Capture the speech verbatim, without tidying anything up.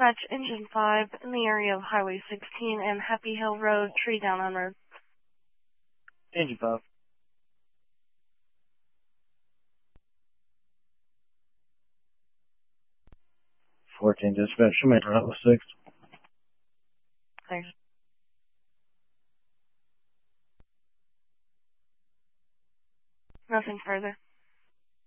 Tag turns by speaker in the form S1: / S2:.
S1: Dispatch Engine five in the area of Highway sixteen and Happy Hill Road, tree down on road.
S2: Engine five. fourteen Dispatch, show me route with six.
S1: Thanks. Nothing further.